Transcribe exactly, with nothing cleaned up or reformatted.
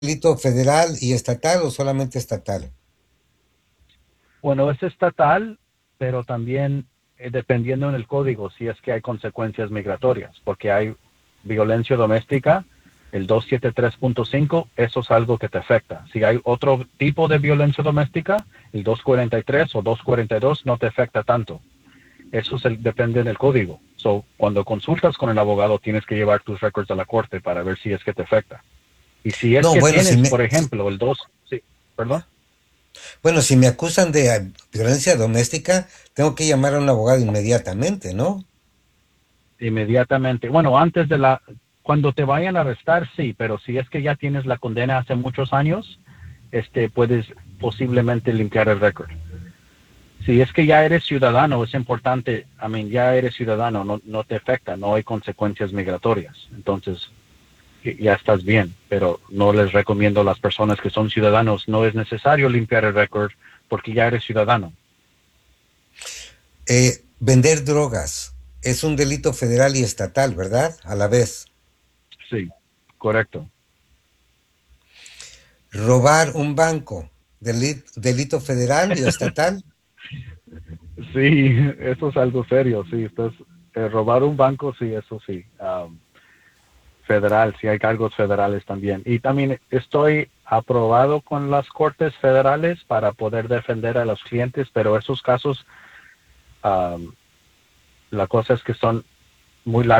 delito federal y estatal o solamente estatal? Bueno, es estatal, pero también eh, dependiendo en el código, si es que hay consecuencias migratorias, porque hay violencia doméstica, el doscientos setenta y tres punto cinco, eso es algo que te afecta. Si hay otro tipo de violencia doméstica, el doscientos cuarenta y tres o doscientos cuarenta y dos no te afecta tanto. Eso es el, depende del código. So, cuando consultas con el abogado, tienes que llevar tus récords a la corte para ver si es que te afecta. Y si es No, que bueno, si tienes, me, por si- ejemplo, el dos, sí, perdón. bueno, si me acusan de eh, violencia doméstica, tengo que llamar a un abogado inmediatamente, ¿no? Inmediatamente. Bueno, antes de la, cuando te vayan a arrestar, sí, pero si es que ya tienes la condena hace muchos años, este, puedes posiblemente limpiar el récord. Si es que ya eres ciudadano, es importante, I mean, ya eres ciudadano, no, no te afecta, no hay consecuencias migratorias. Entonces, ya estás bien, pero no les recomiendo a las personas que son ciudadanos, no es necesario limpiar el récord porque ya eres ciudadano. Eh, vender drogas es un delito federal y estatal, ¿verdad? A la vez. Sí, correcto. Robar un banco, deli- delito federal y estatal. Sí, eso es algo serio, sí. Estás, eh, robar un banco, sí, eso sí. Um, federal, sí hay cargos federales también. Y también estoy aprobado con las cortes federales para poder defender a los clientes, pero esos casos, um, la cosa es que son muy largos.